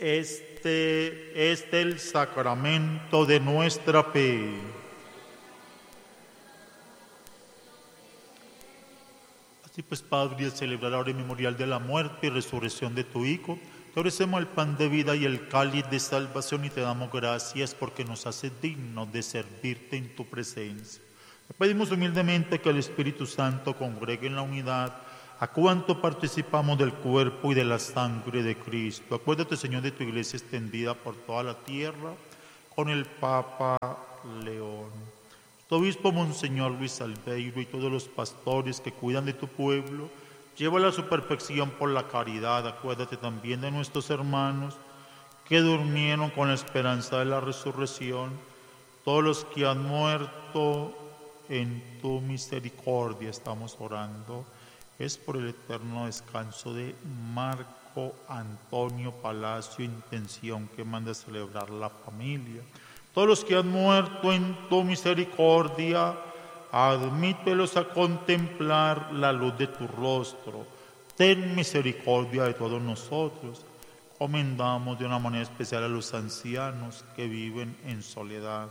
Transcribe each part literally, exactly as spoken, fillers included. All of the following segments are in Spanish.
Este es el sacramento de nuestra fe. Así pues, Padre, al celebrar ahora el memorial de la muerte y resurrección de tu Hijo, te ofrecemos el pan de vida y el cáliz de salvación y te damos gracias porque nos haces dignos de servirte en tu presencia. Te pedimos humildemente que el Espíritu Santo congregue en la unidad a cuanto participamos del cuerpo y de la sangre de Cristo. Acuérdate, Señor, de tu iglesia extendida por toda la tierra, con el Papa León, tu obispo Monseñor Luis Albeiro y todos los pastores que cuidan de tu pueblo. Llévala a su perfección por la caridad. Acuérdate también de nuestros hermanos que durmieron con la esperanza de la resurrección, todos los que han muerto en tu misericordia. Estamos orando es por el eterno descanso de Marco Antonio Palacio, intención que manda celebrar la familia. Todos los que han muerto en tu misericordia, admítelos a contemplar la luz de tu rostro. Ten misericordia de todos nosotros. Comendamos de una manera especial a los ancianos que viven en soledad,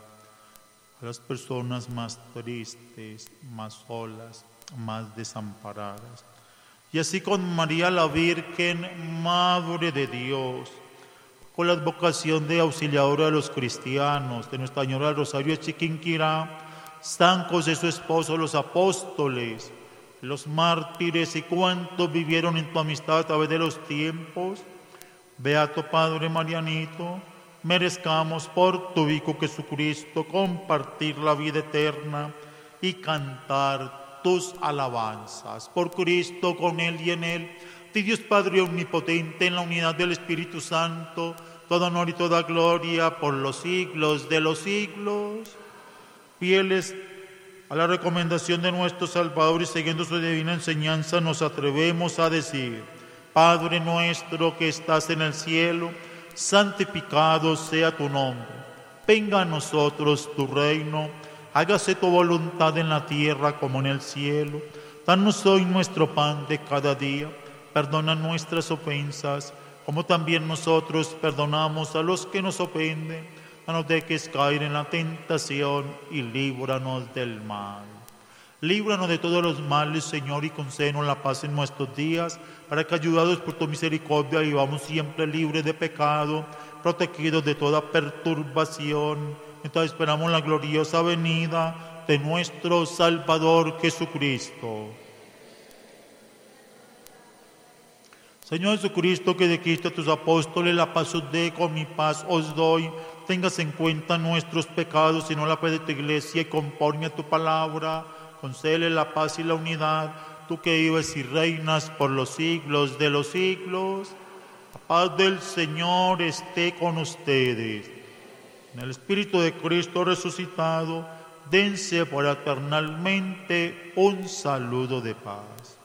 a las personas más tristes, más solas, más desamparadas. Y así con María la Virgen, Madre de Dios, con la advocación de auxiliadora de los cristianos, de Nuestra Señora del Rosario de Chiquinquirá, San José su esposo, los apóstoles, los mártires y cuantos vivieron en tu amistad a través de los tiempos, Beato Padre Marianito, merezcamos por tu Hijo Jesucristo compartir la vida eterna y cantar tus alabanzas. Por Cristo, con Él y en Él, ti Dios Padre omnipotente, en la unidad del Espíritu Santo, todo honor y toda gloria por los siglos de los siglos. Fieles a la recomendación de nuestro Salvador y siguiendo su divina enseñanza, nos atrevemos a decir: Padre nuestro que estás en el cielo, santificado sea tu nombre. Venga a nosotros tu reino. Hágase tu voluntad en la tierra como en el cielo. Danos hoy nuestro pan de cada día. Perdona nuestras ofensas, como también nosotros perdonamos a los que nos ofenden. No nos dejes caer en la tentación y líbranos del mal. Líbranos de todos los males, Señor, y concédenos la paz en nuestros días, para que, ayudados por tu misericordia, vivamos siempre libres de pecado, protegidos de toda perturbación. Entonces esperamos la gloriosa venida de nuestro Salvador Jesucristo. Señor Jesucristo, que dijiste a tus apóstoles: la paz os dé, con mi paz os doy. Tengas en cuenta nuestros pecados y no la fe de tu iglesia, y conforme a tu palabra, concédele la paz y la unidad, tú que vives y reinas por los siglos de los siglos. La paz del Señor esté con ustedes. En el Espíritu de Cristo resucitado, dense fraternalmente un saludo de paz.